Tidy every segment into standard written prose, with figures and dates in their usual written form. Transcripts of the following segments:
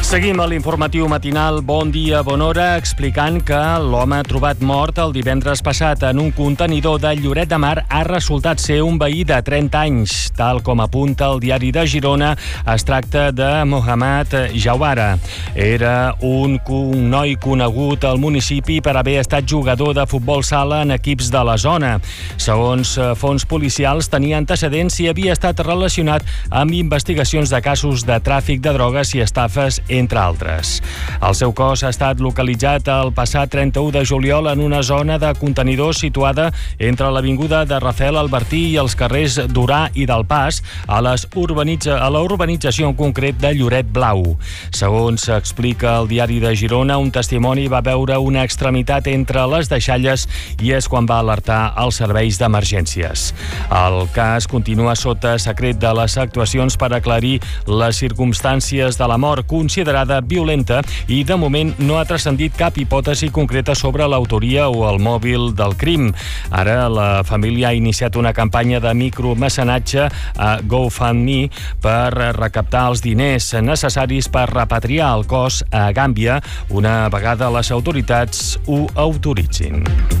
Seguim a l'informatiu matinal Bon dia, bona hora, explicant que l'home trobat mort el divendres passat en un contenidor de Lloret de Mar ha resultat ser un veí de 30 anys. Tal com apunta el diari de Girona, es tracta de Mohamed Jawara. Era un noi conegut al municipi per haver estat jugador de futbol sala en equips de la zona. Segons fons policials, tenia antecedents i havia estat relacionat amb investigacions de casos de tràfic de drogues i estafes, entre altres. El seu cos ha estat localitzat el passat 31 de juliol en una zona de contenidors situada entre l'avinguda de Rafael Albertí i els carrers d'Urà i del Pas, a la urbanització en concret de Lloret Blau. Segons explica el diari de Girona, un testimoni va veure una extremitat entre les deixalles i és quan va alertar els serveis d'emergències. El cas continua sota secret de les actuacions per aclarir les circumstàncies de la mort, considerada violenta, i de moment no ha transcendit cap hipòtesi concreta sobre l'autoria o el mòbil del crim. Ara la família ha iniciat una campanya de micromecenatge a GoFundMe per recaptar els diners necessaris per repatriar el cos a Gàmbia una vegada les autoritats ho autoritzin.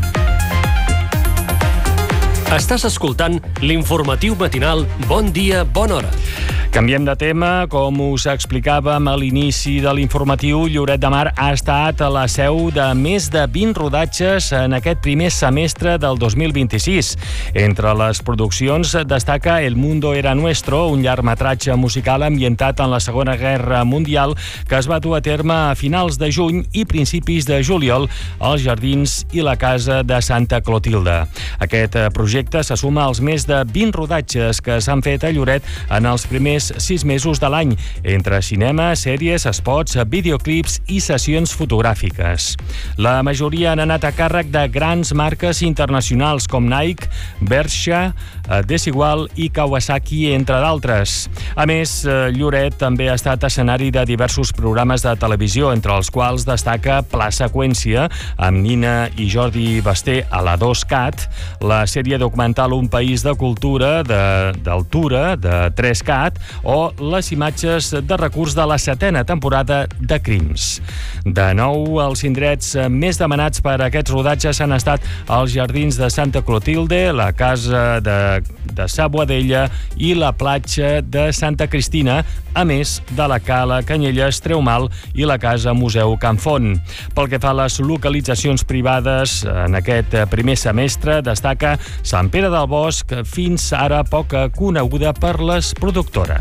Estàs escoltant l'informatiu matinal Bon dia, bona hora. Canviem de tema. Com us explicàvem a l'inici de l'informatiu, Lloret de Mar ha estat a la seu de més de 20 rodatges en aquest primer semestre del 2026. Entre les produccions destaca El mundo era nuestro, un llargmetratge musical ambientat en la Segona Guerra Mundial que es va dur a terme a finals de juny i principis de juliol als Jardins i la Casa de Santa Clotilde. Aquest projecte se suma als més de 20 rodatges que s'han fet a Lloret en els primers 6 mesos de l'any, entre cinema, sèries, spots, videoclips i sessions fotogràfiques. La majoria han anat a càrrec de grans marques internacionals com Nike, Bershka, Desigual i Kawasaki, entre d'altres. A més, Lloret també ha estat escenari de diversos programes de televisió, entre els quals destaca Pla Seqüència, amb Nina i Jordi Basté a la 2CAT, la sèrie documental Un país de cultura d'Altura, de 3CAT, o les imatges de recurs de la 7a temporada de Crims. De nou, els indrets més demanats per a aquests rodatges han estat els Jardins de Santa Clotilde, la Casa de Sa Boadella i la platja de Santa Cristina, a més de la Cala Canyelles, Treumal i la Casa Museu Can Font. Pel que fa a les localitzacions privades, en aquest primer semestre destaca Sant Pere del Bosc, fins ara poc coneguda per les productores.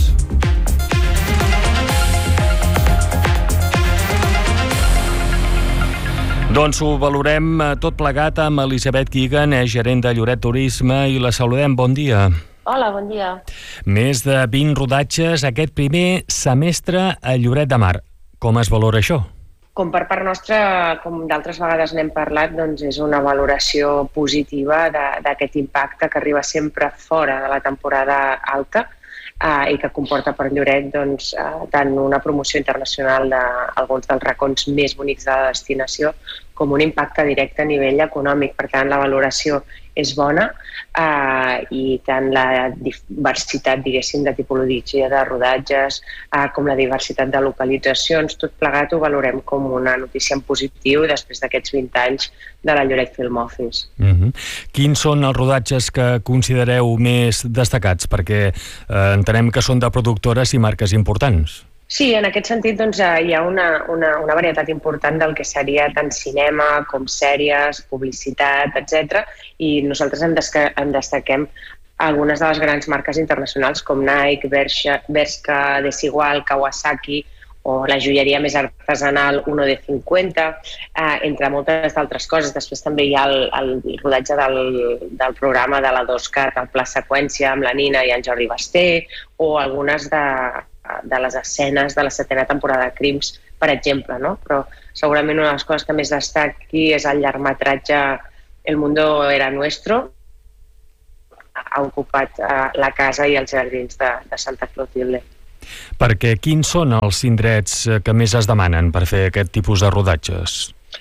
Doncs ho valorem tot plegat amb Elisabet Guigan, gerent de Lloret Turisme, i la saludem. Bon dia. Hola, bon dia. Més de 20 rodatges aquest primer semestre a Lloret de Mar. Com es valora això? Com per part nostra, com d'altres vegades n'hem parlat, doncs és una valoració positiva d'aquest impacte que arriba sempre fora de la temporada alta i que comporta per Lloret doncs, tant una promoció internacional d'alguns dels racons més bonics de la destinació com un impacte directe a nivell econòmic. Per tant, la valoració és bona i tant la diversitat, diguéssim, de tipologia de rodatges com la diversitat de localitzacions, tot plegat ho valorem com una notícia en positiu després d'aquests 20 anys de la Lloret Film Office. Quins són els rodatges que considereu més destacats? Perquè entenem que són de productores i marques importants. Sí, en aquest sentit doncs, hi ha una varietat important del que seria tant cinema com sèries, publicitat, etc. I nosaltres en destaquem algunes de les grans marques internacionals com Nike, Bershka, Desigual, Kawasaki o la joieria més artesanal 1 de 50, entre moltes d'altres coses. Després també hi ha el rodatge del programa de la 2CAT, el Pla Seqüència, amb la Nina i en Jordi Basté, o algunes de les escenes de la 7a temporada de Crims, per exemple, no? Però segurament una de les coses que més destaqui és el llargmetratge El mundo era nuestro. Ha ocupat la casa i els jardins de Santa Clotilde. Perquè quins són els indrets que més es demanen per fer aquest tipus de rodatges?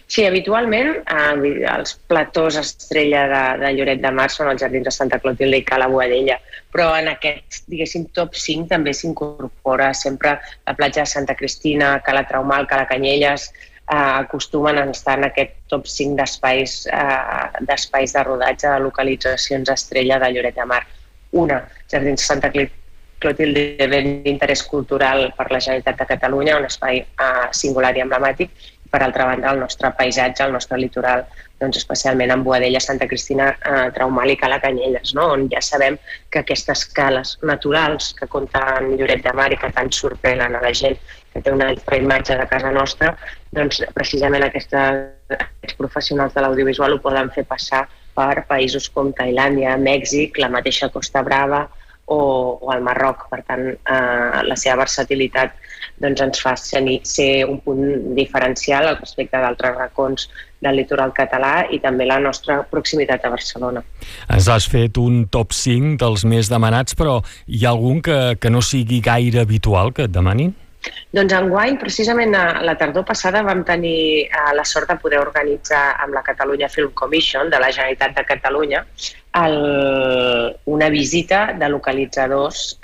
Sí, habitualment els platós estrella de Lloret de Mar són els jardins de Santa Clotilde i Cala Boadella, però en aquest, diguéssim, top 5 també s'incorpora sempre la platja de Santa Cristina, Cala Traumal, Cala Canyelles, acostumen a estar en aquest top 5 d'espais de rodatge de localitzacions estrella de Lloret de Mar. Una, Jardins de Santa Clotilde, ben d'interès cultural per la Generalitat de Catalunya, un espai singular i emblemàtic. Per altra banda, el nostre paisatge, el nostre litoral, doncs especialment en Boadella, Santa Cristina, Traumal i Cala Canyelles, no? On ja sabem que aquestes cales naturals que compten Lloret de Mar i que tant sorprenen a la gent que té una imatge de casa nostra, doncs precisament aquests professionals de l'audiovisual ho poden fer passar per països com Tailàndia, Mèxic, la mateixa Costa Brava o el Marroc. Per tant, la seva versatilitat doncs, ens fa ser un punt diferencial respecte d'altres racons del litoral català i també la nostra proximitat a Barcelona. Ens has fet un top 5 dels més demanats, però hi ha algun que no sigui gaire habitual que et demanin? Doncs enguany, precisament la tardor passada, vam tenir la sort de poder organitzar amb la Catalunya Film Commission de la Generalitat de Catalunya una visita de localitzadors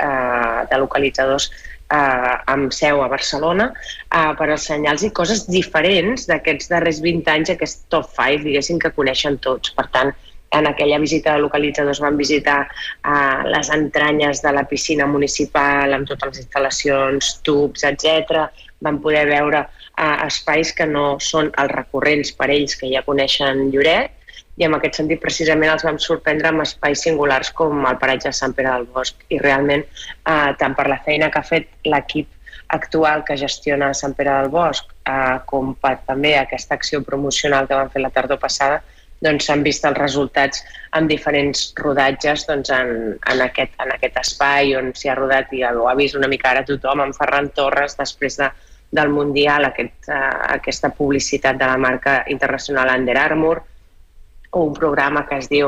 amb seu a Barcelona per ensenyar-los coses diferents d'aquests darrers 20 anys, aquest top 5, diguéssim, que coneixen tots. Per tant, en aquella visita de localitzadors vam visitar les entranyes de la piscina municipal amb totes les instal·lacions, tubs, etc. Vam poder veure espais que no són els recurrents per ells, que ja coneixen Lloret, i en aquest sentit precisament els vam sorprendre amb espais singulars com el paratge de Sant Pere del Bosc. I realment, tant per la feina que ha fet l'equip actual que gestiona Sant Pere del Bosc, com per també aquesta acció promocional que van fer la tardor passada, doncs s'han vist els resultats amb diferents rodatges en aquest espai on s'hi ha rodat i ho ha vist una mica ara tothom, amb Ferran Torres després del Mundial, aquesta publicitat de la marca internacional Under Armour, o un programa que es diu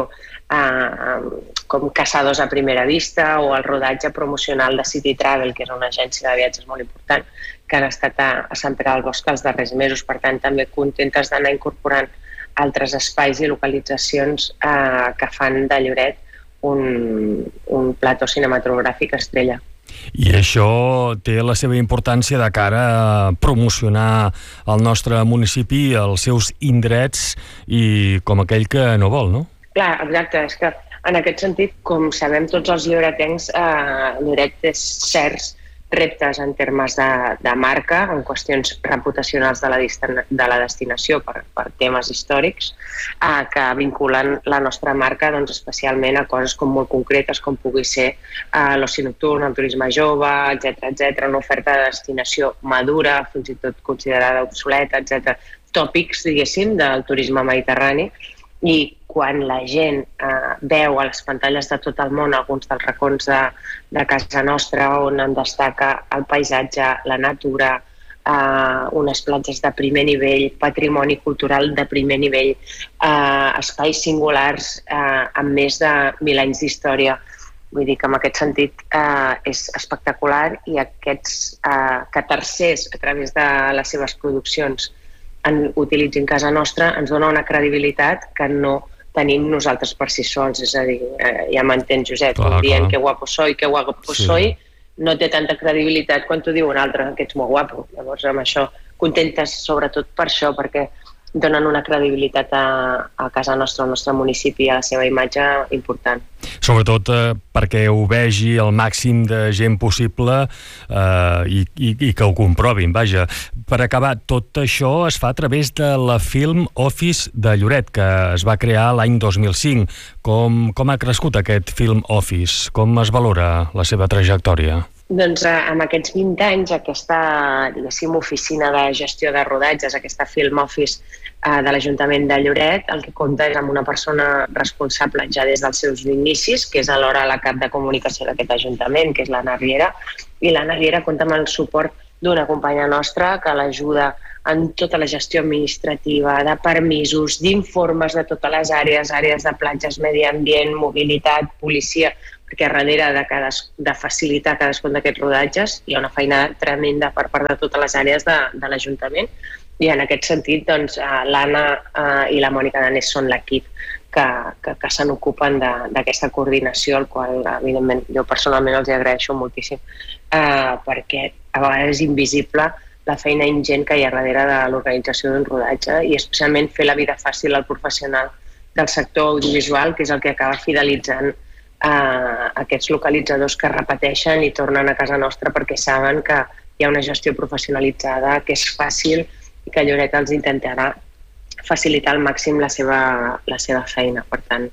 com Caçadors a primera vista, o el rodatge promocional de City Travel, que és una agència de viatges molt important, que han estat a Sant Pere del Bosc els darrers mesos. Per tant, també contentes d'anar incorporant altres espais i localitzacions que fan de Lloret un plató cinematogràfic estrella. I això té la seva importància de cara a promocionar el nostre municipi, els seus indrets, i com aquell que no vol, no? Clar, exacte. És que en aquest sentit, com sabem tots els lloretencs, Lloret té certs reptes en termes de marca, en qüestions reputacionals de la destinació per temes històrics, que vinculen la nostra marca especialment a coses com molt concretes, com pugui ser l'oci nocturn, el turisme jove, etc., una oferta de destinació madura, fins i tot considerada obsoleta, etc., tòpics, diguéssim, del turisme mediterrani. I quan la gent veu a les pantalles de tot el món alguns dels racons de casa nostra on en destaca el paisatge, la natura, unes platges de primer nivell, patrimoni cultural de primer nivell, espais singulars amb més de 1.000 anys d'història. Vull dir que en aquest sentit és espectacular, i aquests que tercers, a través de les seves produccions, utilitzin casa nostra, ens dona una credibilitat que no tenim nosaltres per si sols. És a dir, ja m'entens, Josep, dient que guapo soy, no té tanta credibilitat quan t'ho diu un altre, que ets molt guapo. Llavors, amb això, contentes sobretot per això, perquè donen una credibilitat a casa nostra, al nostre municipi, a la seva imatge important. Sobretot perquè ho vegi el màxim de gent possible i que ho comprovin, vaja. Per acabar, tot això es fa a través de la Film Office de Lloret, que es va crear l'any 2005. Com ha crescut aquest Film Office? Com es valora la seva trajectòria? Doncs amb aquests 20 anys, aquesta, diguéssim, oficina de gestió de rodatges, aquesta Film Office de l'Ajuntament de Lloret, el que compta és amb una persona responsable ja des dels seus inicis, que és alhora la cap de comunicació d'aquest Ajuntament, que és l'Anna Riera, i l'Anna Riera compta amb el suport d'una companya nostra que l'ajuda en tota la gestió administrativa, de permisos, d'informes de totes les àrees de platges, medi ambient, mobilitat, policia, perquè darrere de facilitar cadascun d'aquests rodatges hi ha una feina tremenda per part de totes les àrees de l'Ajuntament, I en aquest sentit, doncs, l'Anna i la Mònica Danés són l'equip que se n'ocupen d'aquesta coordinació, el qual, evidentment, jo personalment els agraeixo moltíssim, perquè a vegades és invisible la feina ingent que hi ha darrere de l'organització d'un rodatge i especialment fer la vida fàcil al professional del sector audiovisual, que és el que acaba fidelitzant aquests localitzadors que repeteixen i tornen a casa nostra perquè saben que hi ha una gestió professionalitzada, que és fàcil i que Lloret els intentarà facilitar al màxim la seva feina. Per tant,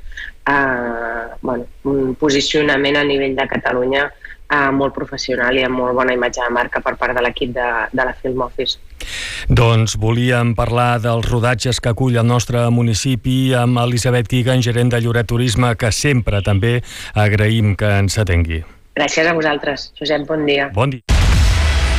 un posicionament a nivell de Catalunya molt professional i amb molt bona imatge de marca per part de l'equip de la Film Office. Doncs volíem parlar dels rodatges que acull el nostre municipi amb Elisabet Quigan, gerent de Lloret Turisme, que sempre també agraïm que ens atengui. Gràcies a vosaltres. Josep, bon dia. Bon dia.